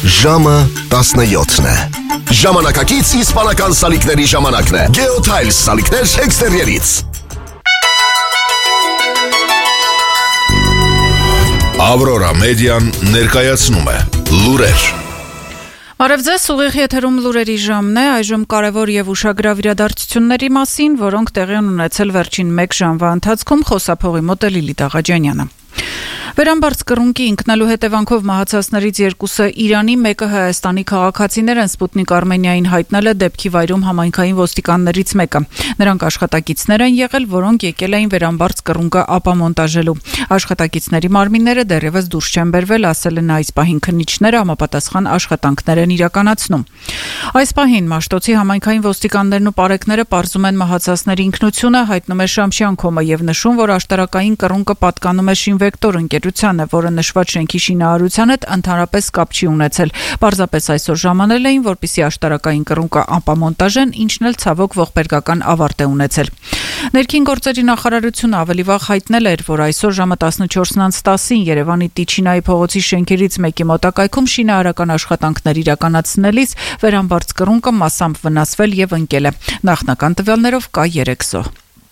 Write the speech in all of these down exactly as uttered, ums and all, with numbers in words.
Ժամը տասնյոթն է։ Ժամանակակից իսպանական սալիկների ժամանակն է։ Geotiles սալիկներ էքստերիերից։ Aurora Median ներկայացնում է լուրեր։ Արև ձեզ, ուղիղ եթերում լուրերի ժամն է, այժմ կարևոր եւ ուշագրավ իրադարձությունների մասին, որոնք տեղի են ունեցել վերջին մեկ ժամվա ընթացքում, խոսափողի մոտ է Լիլիթ Աղաջանյանը։ Վերամբարձ կռունկի ինքնալու հետևանքով մահացածներից երկուսը Իրանի, մեկը Հայաստանի քաղաքացիներ են, Սպուտնիկ Արմենիային հայտնել է դեպքի վայրում համայնքային ոստիկաններից մեկը։ Նրանք աշխատակիցներ են եղել, որոնք եկել էին վերամբարձ կռունկը ապամոնտաժելու։ Աշխատակիցների մարմինները դեռևս դուրս չեն բերվել, ասել են այս պահին քննիչները, համապատասխան աշխատանքներ են իրականացնում։ Այս պահին Մաշտոցի համայնքային ոստիկաններն ու պարեկները պարզում են մահացածների ինքնությունը, հայտնում է Շամշյան կոմը եւ նշում, որ աշտարակային կռունկը պատկանում է Շինվեկտոր ընկերությանը, որը նշված շենքի շինարարության հետ ընդհանրապես կապ չի ունեցել։ Պարզապես այսօր ժամանել էին, որպեսզի աշտարակային կռունկը ապամոնտաժեն, ինչն էլ ցավոք ողբերգական ավարտ է ունեցել։ Ներքին գործերի նախարարությունը ավելի վաղ հայտնել էր, որ այսօր ժամը տասնչորսն անց տասին Երևանի Տիչինայի փողոցի շենքերից մեկի մոտակայքում շինարարական աշխատանքներ իրականացնելիս վերամբարձ կռունկը մասամբ վնասվել եւ ընկել է։ Նախնական տվյալներով կա երեք զոհ։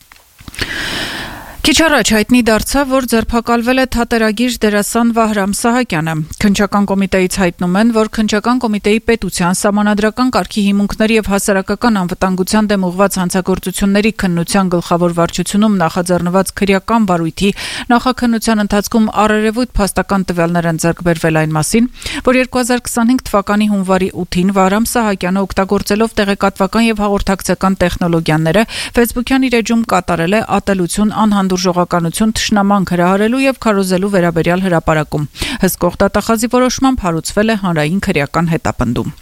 Քիչ առաջ հայտնի դարձավ, որ ձերբակալվել է թատերագիր դերասան Վահրամ Սահակյանը։ Քննչական կոմիտեից հայտնում են, որ քննչական կոմիտեի պետության սահմանադրական կարգի հիմունքների եւ հասարակական անվտանգության դեմ ուղղված հանցագործությունների քննության գլխավոր վարչությունում նախաձեռնված քրեական վարույթի նախաքննության ընթացքում առերևույթ փաստական տվյալներ են ձեռք բերվել այն մասին, որ երկու հազար քսանհինգ թվականի հունվարի ութին Վահրամ Սահակյանը օգտագործելով տեղեկատվական եւ հաղորդակցական տեխնոլոգիաները Facebook-յան իր էջում կատարել է ատելություն անհանդուրժողականություն թշնամանք հրահարելու եւ քարոզելու վերաբերյալ հրապարակում։ Հսկող դատախազի որոշմամբ հարուցվել է հանրային քրեական հետապնդում։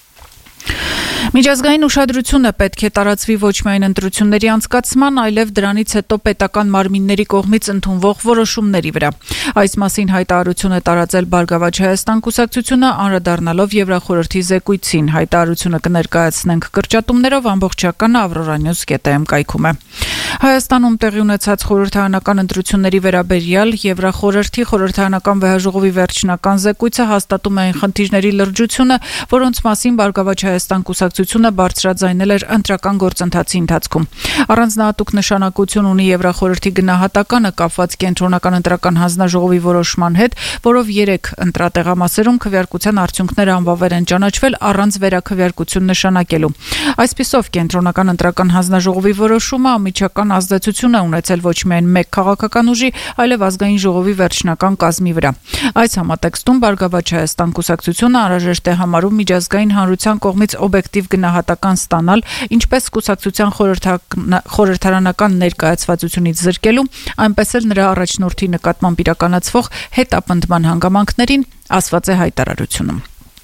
Միջազգային ուշադրությունը պետք է տարածվի ոչ միայն ընտրությունների անցկացման, այլև դրանից հետո պետական մարմինների կողմից ընդունվող որոշումների վրա։ Այս մասին հայտարարություն է տարածել Բարգավաճ Հայաստան կուսակցությունը, անդրադառնալով Եվրախորհրդի զեկույցին։ Հայտարարությունը կներկայացնենք կրճատումներով ամբողջական Aurora.news dot am կայքում է։ Հայաստանում տեղի ունեցած խորհրդարանական ընտրությունների վերաբերյալ Եվրախորհրդի խորհրդարանական վեհաժողովի վերջնական զեկույցը հաստատում է այն խնդիրների լրջությունը, որոնց մասին Բարգավաճ Հայաստան կուսակցությունը բարձրաձայնել էր ընտրական գործընթացի ընթացքում։ Առանձնահատուկ նշանակություն ունի Եվրախորհրդի գնահատականը կապված կենտրոնական ընտրական հանձնաժողովի որոշման հետ, որով երեք ընտրատեղամասերում քվեարկության արդյունքները անվավեր են ճանաչվել առանց վերաքվեարկություն նշանակելու։ Այսպիսով կենտրոնական ընտրական հանձնաժողովի որոշումը անմիջական ազդեցություն է ունեցել ոչ միայն մեկ քաղաքական ուժի, այլև ազգային ժողովի վերջնական կազմի վրա։ Այս համատեքստում Բարգավաճ Հայաստան կուսակցությունը անհրաժեշտ է համարում միջազգային հանրության կողմից օբյեկտիվ գնահատական ստանալ, ինչպես կուսակցության խորհրդարանական ներկայացվածությունից զրկելու, այնպես էլ նրա առաջնորդի նկատմամբ իրականացվող հետապնդման հանգամանքներին, ասված է հայտարարությունում։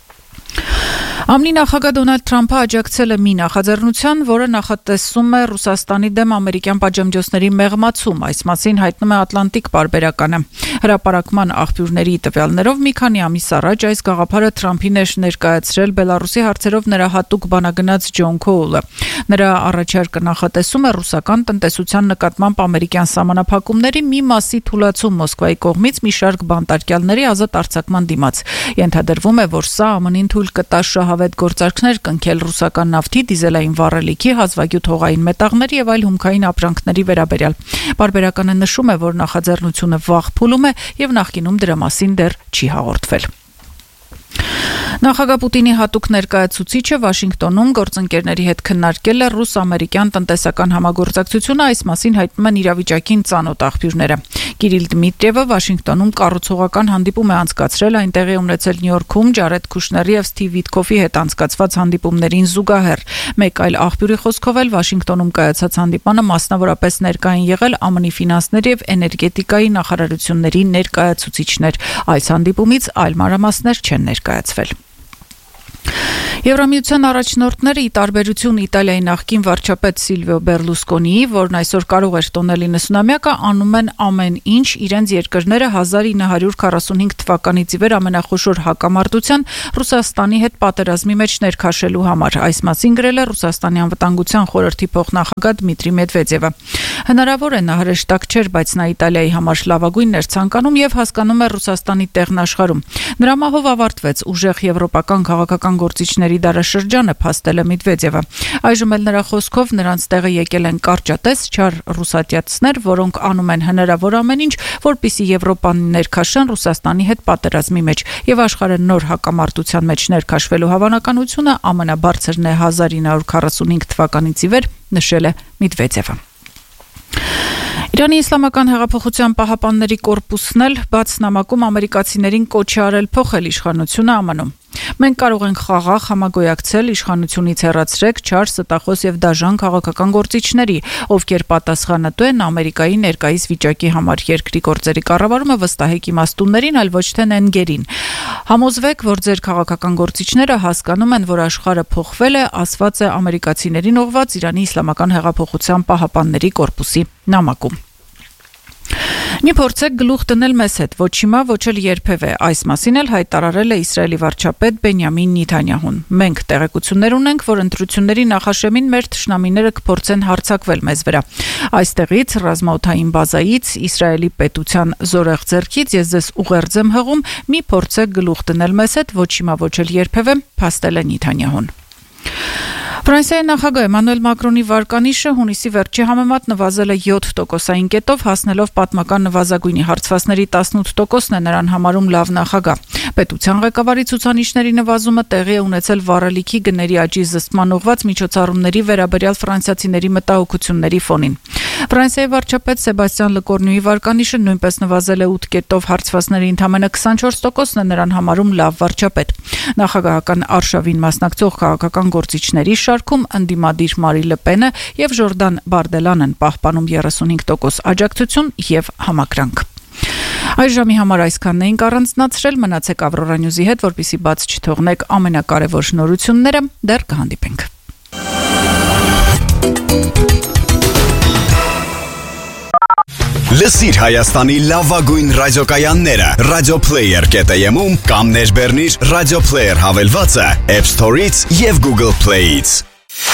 ԱՄՆ նախագահ Դոնալդ Թրամփը աջակցել է մի նախաձեռնության, որը նախատեսում է Ռուսաստանի դեմ ամերիկյան պատժամիջոցների մեղմացում, այս մասին հայտնում է Ատլանտիկ պարբերականը։ Հրապարակման աղբյուրների տվյալներով մի քանի ամիս առաջ այս գաղափարը Թրամփին էր ներկայացրել Բելարուսի հարցերով նրա հատուկ բանագնաց Ջոն Քոուլը։ Նրա առաջարկը նախատեսում է ռուսական տնտեսության նկատմամբ ամերիկյան սահմանափակումների մի մասի թուլացում Մոսկվայի կողմից մի շարք բանտարկյալների ազատ արձակման դիմաց։ Ենթադրվում է, որ սա ԱՄՆ-ին թույլ կտա շահավետ գործարքներ կնքել ռուսական նավթի, դիզելային վառելիքի, հազվագյուտ հողային մետաղների եւ այլ հումքային ապրանքների վերաբերյալ։ Պարբերականը նշում է, որ նախաձեռնությունը վաղ փուլում է եւ նախկինում դրա մասին դեռ չի հաղորդվել։ Նախագահ Պուտինի հատուկ ներկայացուցիչը Վաշինգտոնում գործընկերների հետ քննարկել է ռուս-ամերիկյան տնտեսական համագործակցությունը, այս մասին հայտնում են իրավիճակին ծանոթ աղբյուրները։ Կիրիլ Դմիտրիևը Վաշինգտոնում կառուցողական հանդիպում է անցկացրել, այնտեղ է ունեցել Նյու Յորքում Ջարեդ Քուշների եւ Սթիվ Վիտկոֆի հետ անցկացված հանդիպումներին զուգահեռ։ Մեկ այլ աղբյուրի խոսքով էլ Վաշինգտոնում կայացած հանդիպանը մասնավորապես ներկա են եղել ԱՄՆ-ի ֆինանսների եւ էներգետիկայի նախարարությունների ներկայացուցիչներ։ Այս հանդիպումից այլ մանրամասներ չեն ներկայացվել։ Եվրամիության առաջնորդները ի տարբերություն Իտալիայի նախկին վարչապետ Սիլվիո Բերլուսկոնիի, որն այսօր կարող էր տոնել իննսունամյակը, անում են ամեն ինչ իրենց երկրները հազար ինը հարյուր քառասունհինգ թվականից ի վեր ամենախոշոր հակամարտության Ռուսաստանի հետ պատերազմի մեջ ներքաշելու համար։ Այս մասին գրել է Ռուսաստանի անվտանգության խորհրդի փոխնախագահ Դմիտրի Մեդվեդևը։ Հնարավոր է նա հրեշտակ չէր, բայց նա Իտալիայի համար լավագույնն էր ցանկանում եւ հասկանում է Ռուսաստանի տեղն աշխարհում։ Նրա մահով ավարտվեց ուժեղ եվրոպական քաղաքական գործիչների դարաշրջանը, փաստել է Մեդվեդևը։ Այժմ էլ նրա խոսքով նրանց տեղը եկել են կարճատես, չար ռուսատյացներ, որոնք անում են հնարավոր ամեն ինչ, որպեսզի Եվրոպան ներքաշեն Ռուսաստանի հետ պատերազմի մեջ եւ աշխարհը նոր հակամարտության մեջ ներքաշվելու հավանականությունը ամենաբարձրն է հազար ինը հարյուր քառասունհինգ թվականից ի վեր, նշել է Մեդվեդևը։ Իրանի իսլամական հեղափոխության պահապանների կորպուսն էլ բաց նամակում ամերիկացիներին կոչ է արել փոխել իշխանությունը ԱՄՆ-ում։ Մենք կարող ենք խաղաղ համագոյակցել, իշխանությունից հեռացրեք չար, ստախոս եւ դաժան քաղաքական գործիչների, ովքեր պատասխանատու են Ամերիկայի ներկայիս վիճակի համար, երկրի գործերի կառավարումը վստահեք իմաստուններին, այլ ոչ թե նենգերին։ Համոզվեք, որ ձեր քաղաքական գործիչները հասկանում են, որ աշխարհը փոխվել է, ասված է ամերիկացիներին ուղղված Իրանի իսլամական հեղափոխության պահապանների կորպուսի նամակում։ Մի փորձեք գլուխ դնել մեզ հետ, ոչ հիմա, ոչ էլ երբևէ, այս մասին էլ հայտարարել է Իսրայելի վարչապետ Բենյամին Նեթանյահուն։ Մենք տեղեկություններ ունենք, որ ընտրությունների նախաշեմին մեր թշնամիները կփորձեն հարձակվել մեզ վրա։ Այստեղից ռազմաօդային բազայից, Իսրայելի պետության զորեղ ձեռքից ես ձեզ ուղերձ եմ հղում, մի փորձեք գլուխ դնել մեզ հետ, ոչ հիմա, ոչ էլ երբևէ, փաստել է Նեթանյահուն։ Ֆրանսիայի նախագահ Էմանուել Մակրոնի վարկանիշը հունիսի վերջի համեմատ նվազել է յոթ տոկոսային կետով, հասնելով պատմական նվազագույնի, հարցվածների տասնութ տոկոսն է նրան համարում լավ նախագահ։ Պետության ղեկավարի ցուցանիշների նվազումը տեղի է ունեցել վառելիքի գների աճի զսպման ուղղված միջոցառումների վերաբերյալ ֆրանսիացիների մտահոգությունների ֆոնին։ Ֆրանսիայի վարչապետ Սեբաստիան Լեկորնյուի վարկանիշը նույնպես նվազել է ութ կետով, հարցվածների ընդամենը քսանչորս տոկոսն է նրան համարում լավ վարչապետ։ Նախագահական արշավին մասնակցող քաղաքական գործիչների շարքում ընդդիմադիր Մարի Լը Պենը եւ Ժորդան Բարդելան են պահպանում երեսունհինգ տոկոս աջակցություն եւ համակրանք։ Այս ժամի համար այսքանն էինք առանձնացրել, մնացեք Ավրորա Նյուզի հետ, որպեսզի բաց չթողնեք ամենակարևոր շնորհությունները, դեռ կհանդիպենք։ Լսիր Հայաստանի լավագույն ռադիոկայանները Radioplayer կետ am-ում կամ ներբեռնիր Radioplayer հավելվածը App Store-ից եւ Google Play-ից։